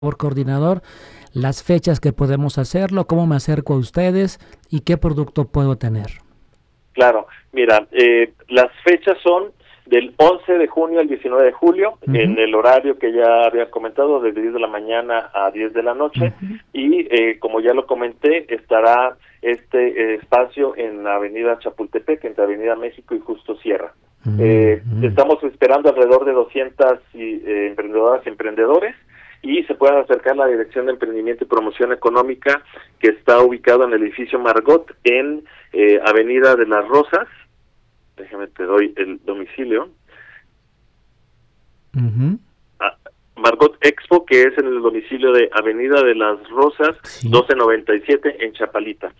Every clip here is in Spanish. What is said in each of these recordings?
Por coordinador, las fechas que podemos hacerlo, cómo me acerco a ustedes y qué producto puedo tener. Claro, mira, las fechas son del 11 de junio al 19 de julio, en el horario que ya había comentado, de 10 de la mañana a 10 de la noche, y como ya lo comenté, estará este espacio en la avenida Chapultepec, entre Avenida México y Justo Sierra. Estamos esperando alrededor de 200 emprendedoras y emprendedores, y se pueden acercar a la Dirección de Emprendimiento y Promoción Económica, que está ubicado en el edificio Margot, en Avenida de las Rosas. Déjame, te doy el domicilio. Margot Expo, que es en el domicilio de Avenida de las Rosas, 1297, en Chapalita.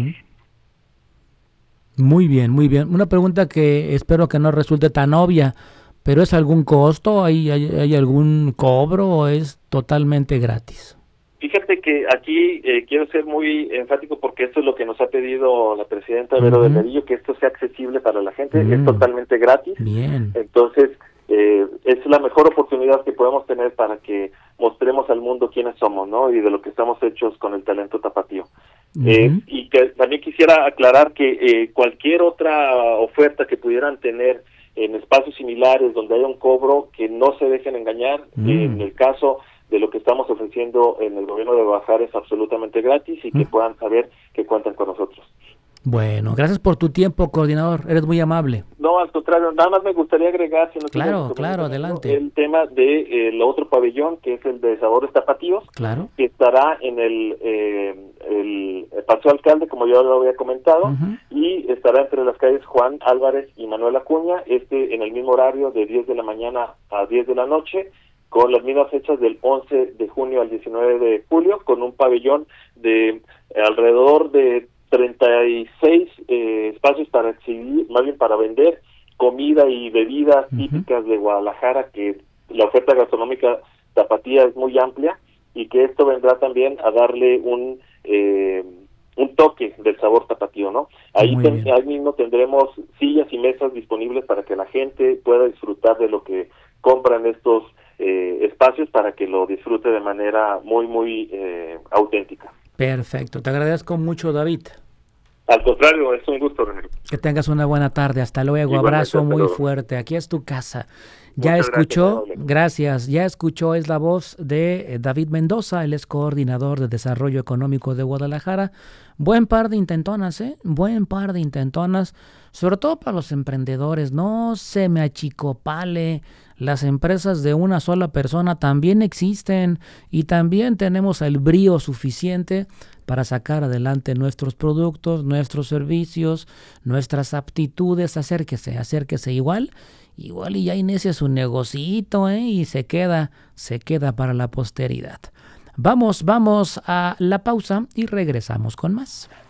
Muy bien, muy bien. Una pregunta que espero que no resulte tan obvia, pero ¿es algún costo? ¿Hay algún cobro o es totalmente gratis? Fíjate que aquí quiero ser muy enfático porque esto es lo que nos ha pedido la presidenta Vero del Merillo, que esto sea accesible para la gente, es totalmente gratis. Bien. Entonces, es la mejor oportunidad que podemos tener para que mostremos al mundo quiénes somos, ¿no? Y de lo que estamos hechos con el talento tapatío. Y que también quisiera aclarar que cualquier otra oferta que pudieran tener en espacios similares donde haya un cobro, que no se dejen engañar. En el caso de lo que estamos ofreciendo en el gobierno de Guadalajara es absolutamente gratis y que puedan saber que cuentan con nosotros. Bueno, gracias por tu tiempo, coordinador. Eres muy amable. No, al contrario, nada más me gustaría agregar, si no claro, adelante. el tema de el otro pabellón, que es el de sabores tapatíos, que estará en el Paseo Alcalde, como yo lo había comentado, y estará entre las calles Juan Álvarez y Manuel Acuña, en el mismo horario de 10 de la mañana a 10 de la noche, con las mismas fechas del 11 de junio al 19 de julio, con un pabellón de alrededor de 36 espacios para exhibir, más bien para vender comida y bebidas típicas de Guadalajara, que la oferta gastronómica tapatía es muy amplia y que esto vendrá también a darle un toque del sabor tapatío, ¿no? Ahí mismo tendremos sillas y mesas disponibles para que la gente pueda disfrutar de lo que compran estos espacios, para que lo disfrute de manera muy auténtica. Perfecto, te agradezco mucho, David. Al contrario, es un gusto, René. Que tengas una buena tarde, hasta luego. Igualmente, abrazo muy fuerte, aquí es tu casa. Ya escuchó, gracias, ya escuchó, es la voz de David Mendoza, él es coordinador de Desarrollo Económico de Guadalajara. Buen par de intentonas, buen par de intentonas, sobre todo para los emprendedores. No se me achicopale, las empresas de una sola persona también existen y también tenemos el brío suficiente para sacar adelante nuestros productos, nuestros servicios, nuestras aptitudes. Acérquese igual y ya inicia su negocito, y se queda para la posteridad. Vamos a la pausa y regresamos con más.